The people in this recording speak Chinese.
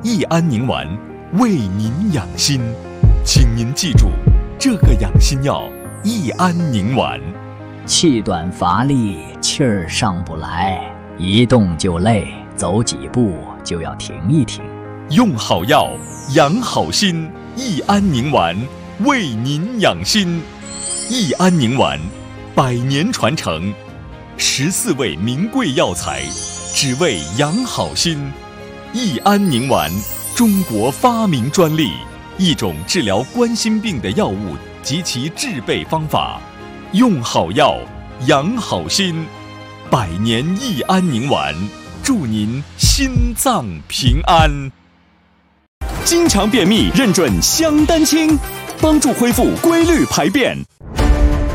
益安宁丸，为您养心。请您记住，这个养心药益安宁丸。 气短乏力，气儿上不来，一动就累，走几步就要停一停。 用好药，养好心，益安宁丸，为您养心。益安宁丸，100年传承，14味名贵药材，只为养好心。益安宁丸，中国发明专利，一种治疗冠心病的药物及其制备方法。用好药，养好心，100年益安宁丸，祝您心脏平安。经常便秘认准香丹清，帮助恢复规律排便。